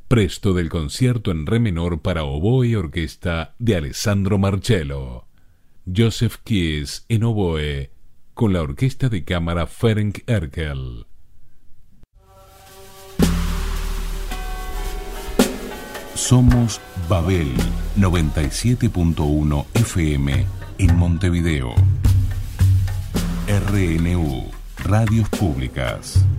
Presto del concierto en re menor para oboe y orquesta de Alessandro Marcello. Joseph Kies en oboe con la orquesta de cámara Ferenc Erkel. Somos Babel 97.1 FM en Montevideo. RNU, Radios Públicas.